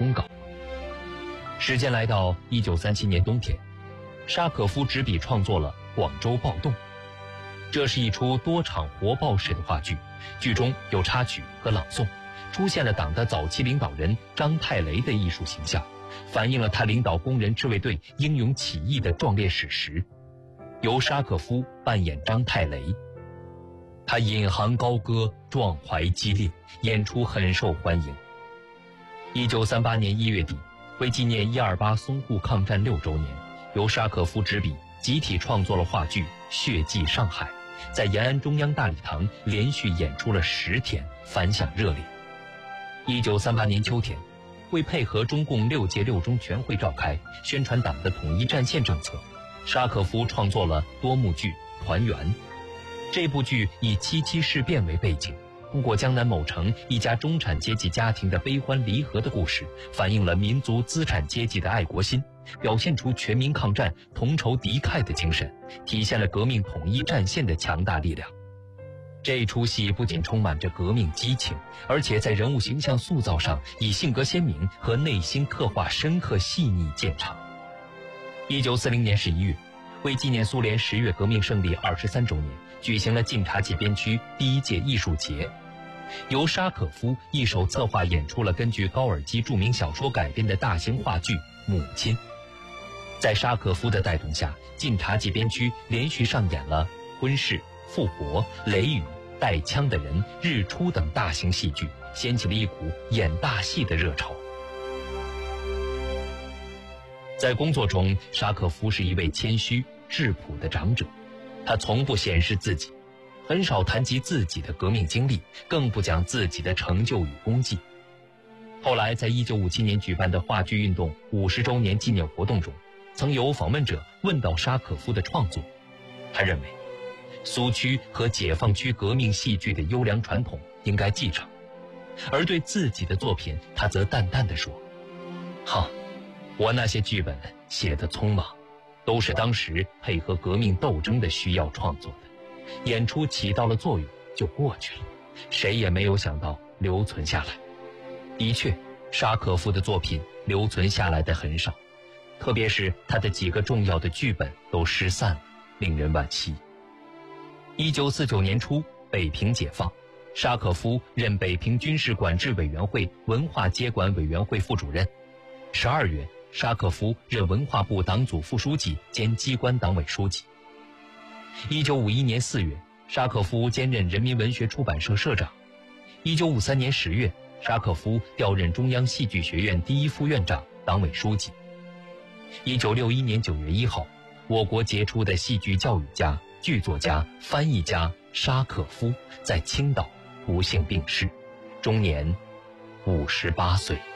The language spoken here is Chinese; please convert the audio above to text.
公告。时间来到1937年冬天，沙可夫执笔创作了《广州暴动》。这是一出多场活爆式的话剧，剧中有插曲和朗诵，出现了党的早期领导人张太雷的艺术形象，反映了他领导工人自卫队英勇起义的壮烈史实。由沙可夫扮演张太雷，他引吭高歌，壮怀激烈，演出很受欢迎。1938年1月底，为纪念128淞沪抗战6周年，由沙可夫执笔，集体创作了话剧《血祭上海》，在延安中央大礼堂连续演出了10天，反响热烈。1938年秋天，为配合中共6届6中全会召开，宣传党的统一战线政策，沙可夫创作了多幕剧《团圆》。这部剧以77事变为背景，通过江南某城一家中产阶级家庭的悲欢离合的故事，反映了民族资产阶级的爱国心，表现出全民抗战、同仇敌忾的精神，体现了革命统一战线的强大力量。这出戏不仅充满着革命激情，而且在人物形象塑造上以性格鲜明和内心刻画深刻细腻见长。1940年11月，为纪念苏联10月革命胜利23周年，举行了晋察冀边区第1届艺术节。由沙可夫一手策划演出了根据高尔基著名小说改编的大型话剧《母亲》。在沙可夫的带动下，晋察冀边区连续上演了《婚事》《复活》《雷雨》《带枪的人》《日出》等大型戏剧，掀起了一股演大戏的热潮。在工作中，沙可夫是一位谦虚质朴的长者，他从不显示自己，很少谈及自己的革命经历，更不讲自己的成就与功绩。后来在1957年举办的话剧运动50周年纪念活动中，曾有访问者问到沙可夫的创作，他认为苏区和解放区革命戏剧的优良传统应该继承，而对自己的作品，他则淡淡地说：我那些剧本写得匆忙，都是当时配合革命斗争的需要创作的，演出起到了作用就过去了，谁也没有想到留存下来。的确，沙可夫的作品留存下来的很少，特别是他的几个重要的剧本都失散了，令人惋惜。1949年初，北平解放，沙可夫任北平军事管制委员会文化接管委员会副主任。12月，沙可夫任文化部党组副书记兼机关党委书记。1951年4月，沙可夫兼任人民文学出版社社长。1953年10月，沙可夫调任中央戏剧学院第1副院长、党委书记。1961年9月1号，我国杰出的戏剧教育家、剧作家、翻译家沙可夫在青岛不幸病逝，终年58岁。